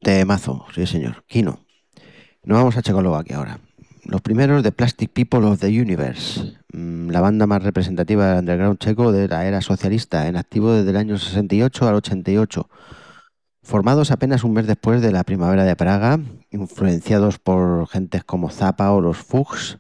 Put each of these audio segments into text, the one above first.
Temazo, sí señor. Kino. Nos vamos a Checoslovaquia ahora. Los primeros de Plastic People of the Universe, la banda más representativa del underground checo de la era socialista, en activo desde el año 68 al 88. Formados apenas un mes después de la primavera de Praga, influenciados por gentes como Zappa o los Fuchs,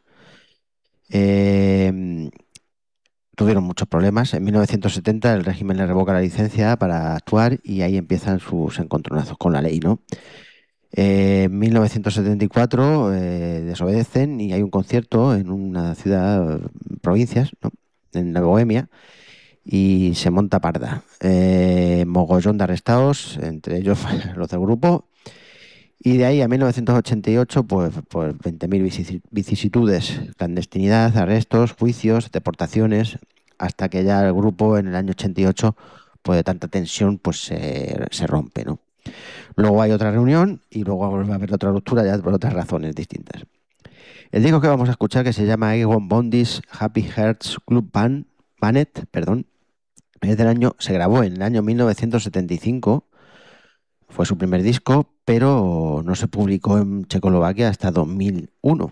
eh, tuvieron muchos problemas. En 1970 el régimen le revoca la licencia para actuar y ahí empiezan sus encontronazos con la ley, ¿no? En 1974 desobedecen y hay un concierto en una ciudad, provincias, ¿no? En la Bohemia, y se monta parda. Mogollón de arrestados, entre ellos los del grupo. Y de ahí a 1988, pues 20.000 vicisitudes, clandestinidad, arrestos, juicios, deportaciones, hasta que ya el grupo en el año 88, pues de tanta tensión, pues se rompe, ¿no? Luego hay otra reunión y luego vuelve a haber otra ruptura ya por otras razones distintas. El disco que vamos a escuchar, que se llama Egon Bondi's Happy Hearts Club Band, perdón, se grabó en el año 1975, fue su primer disco, pero no se publicó en Checoslovaquia hasta 2001.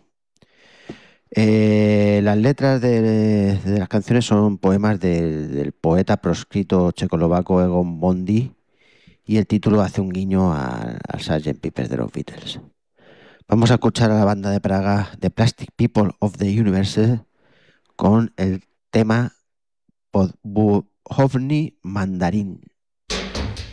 Las letras de las canciones son poemas del poeta proscrito checoslovaco Egon Bondy, y el título hace un guiño al Sgt. Pepper de los Beatles. Vamos a escuchar a la banda de Praga, The Plastic People of the Universe, con el tema Podbuhovny Mandarín.